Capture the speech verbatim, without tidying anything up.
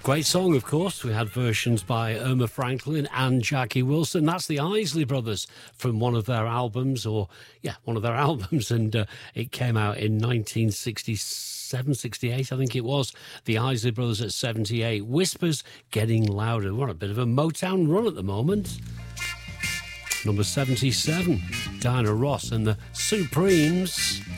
Great song, of course. We had versions by Irma Franklin and Jackie Wilson. That's the Isley Brothers from one of their albums, or, yeah, one of their albums. And uh, it came out in nineteen sixty-seven, sixty-eight, I think it was. The Isley Brothers at seventy-eight. Whispers Getting Louder. We're on a bit of a Motown run at the moment. Number seventy-seven, Diana Ross and the Supremes.